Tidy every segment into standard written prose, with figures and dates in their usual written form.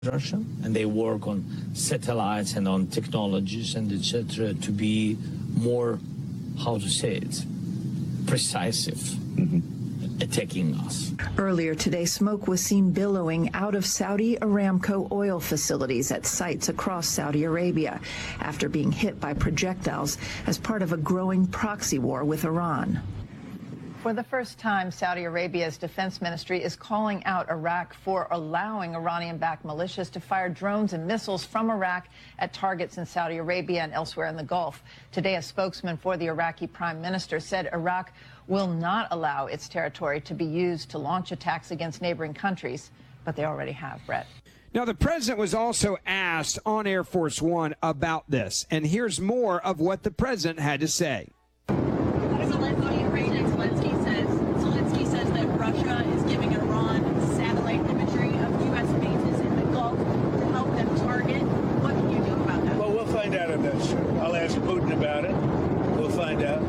Russia, and they work on satellites and on technologies and etc. to be more, how to say it, precisive. Attacking us. Earlier today, smoke was seen billowing out of Saudi Aramco oil facilities at sites across Saudi Arabia after being hit by projectiles as part of a growing proxy war with Iran. For the first time, Saudi Arabia's defense ministry is calling out Iraq for allowing Iranian-backed militias to fire drones and missiles from Iraq at targets in Saudi Arabia and elsewhere in the Gulf. Today, a spokesman for the Iraqi prime minister said Iraq will not allow its territory to be used to launch attacks against neighboring countries, but they already have, Brett. Now, the president was also asked on Air Force One about this, and here's more of what the president had to say. Zelensky says that Russia is giving Iran satellite imagery of U.S. bases in the Gulf to help them target. What can you do about that? Well, we'll find out if that's true. I'll ask Putin about it. We'll find out.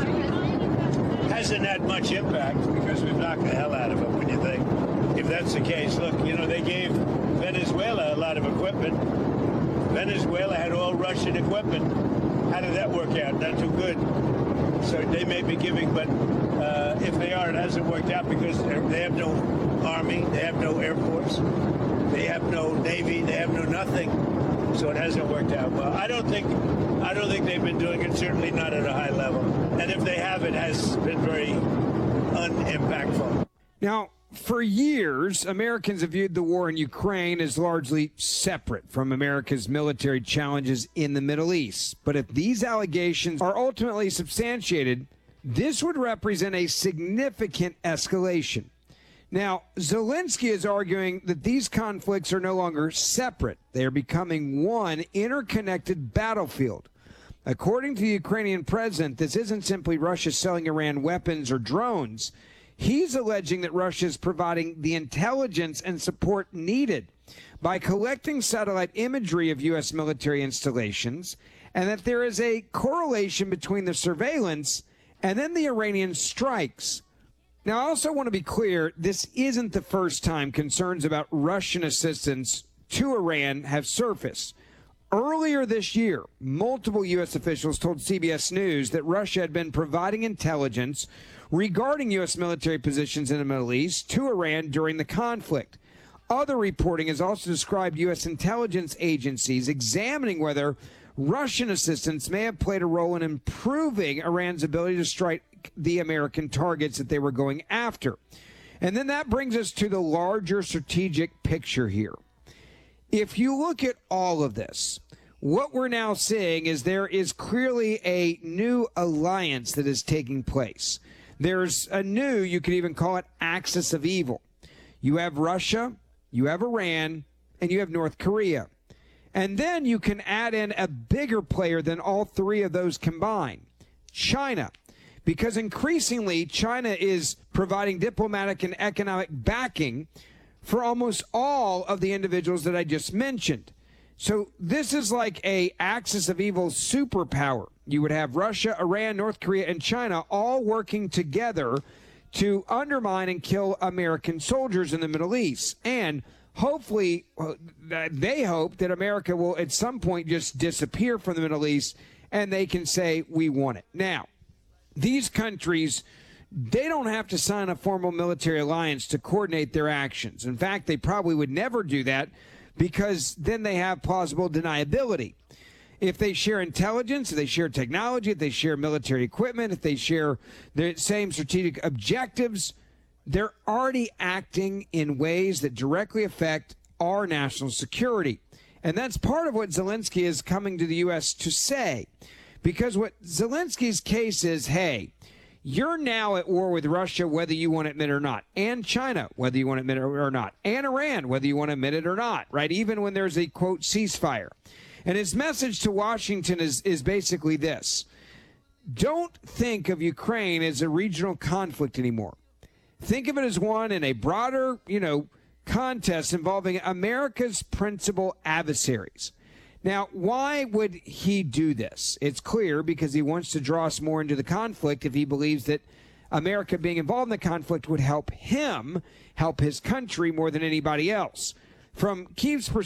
Hasn't had much impact because we've knocked the hell out of it, when you think. If that's the case, look, you know, they gave Venezuela a lot of equipment. Venezuela had all Russian equipment. How did that work out? Not too good. So they may be giving, but if they are, it hasn't worked out because they have no army, they have no air force, they have no navy, they have no nothing. So it hasn't worked out well. I don't think they've been doing it. Certainly not at a high level. And if they have, it has been very unimpactful. Now, for years, Americans have viewed the war in Ukraine as largely separate from America's military challenges in the Middle East. But if these allegations are ultimately substantiated, this would represent a significant escalation. Now, Zelensky is arguing that these conflicts are no longer separate. They are becoming one interconnected battlefield. According to the Ukrainian president, this isn't simply Russia selling Iran weapons or drones. He's alleging that Russia is providing the intelligence and support needed by collecting satellite imagery of U.S. military installations, and that there is a correlation between the surveillance and then the Iranian strikes. Now, I also want to be clear, this isn't the first time concerns about Russian assistance to Iran have surfaced. Earlier this year, multiple U.S. officials told CBS News that Russia had been providing intelligence regarding U.S. military positions in the Middle East to Iran during the conflict. Other reporting has also described U.S. intelligence agencies examining whether Russian assistance may have played a role in improving Iran's ability to strike the American targets that they were going after. And then that brings us to the larger strategic picture here. If you look at all of this, what we're now seeing is there is clearly a new alliance that is taking place. There's a new, you could even call it, axis of evil. You have Russia, you have Iran, and you have North Korea. And then you can add in a bigger player than all three of those combined, China. Because increasingly, China is providing diplomatic and economic backing for almost all of the individuals that I just mentioned. So this is like a axis of evil superpower. You would have Russia, Iran, North Korea, and China all working together to undermine and kill American soldiers in the Middle East. And hopefully, they hope that America will at some point just disappear from the Middle East and they can say, we want it. Now, these countries, they don't have to sign a formal military alliance to coordinate their actions. In fact, they probably would never do that because then they have plausible deniability. If they share intelligence, if they share technology, if they share military equipment, if they share the same strategic objectives, they're already acting in ways that directly affect our national security. And that's part of what Zelensky is coming to the U.S. to say. Because what Zelensky's case is, hey, you're now at war with Russia, whether you want to admit it or not, and China, whether you want to admit it or not, and Iran, whether you want to admit it or not, right? Even when there's a, quote, ceasefire. And his message to Washington is basically this. Don't think of Ukraine as a regional conflict anymore. Think of it as one in a broader, contest involving America's principal adversaries. Now, why would he do this? It's clear because he wants to draw us more into the conflict if he believes that America being involved in the conflict would help him help his country more than anybody else. From Kyiv's perspective,